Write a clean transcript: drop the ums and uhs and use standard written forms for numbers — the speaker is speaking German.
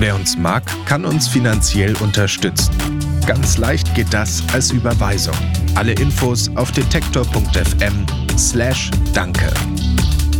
Wer uns mag, kann uns finanziell unterstützen. Ganz leicht geht das als Überweisung. Alle Infos auf detektor.fm/danke.